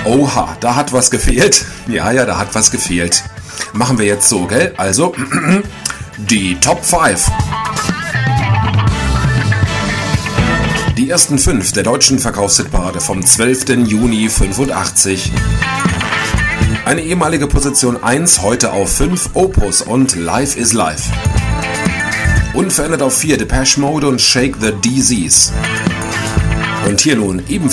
Oha, da hat was gefehlt. Ja, da hat was gefehlt. Machen wir jetzt so, gell? Also, die Top 5. Die ersten 5 der deutschen Verkaufshitparade vom 12. Juni 85. Eine ehemalige Position 1, heute auf 5, Opus und Life is Life. Unverändert auf 4, Depeche Mode und Shake the Disease. Und hier nun ebenfalls